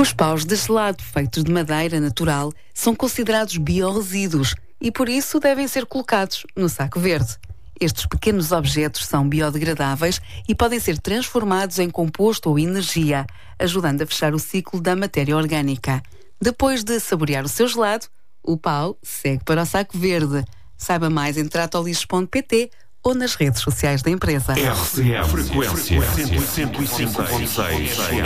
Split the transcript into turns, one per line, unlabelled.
Os paus de gelado feitos de madeira natural são considerados biorresíduos e por isso devem ser colocados no saco verde. Estes pequenos objetos são biodegradáveis e podem ser transformados em composto ou energia, ajudando a fechar o ciclo da matéria orgânica. Depois de saborear o seu gelado, o pau segue para o saco verde. Saiba mais em tratolixo.pt ou nas redes sociais da empresa.
RCM Frequência 105.6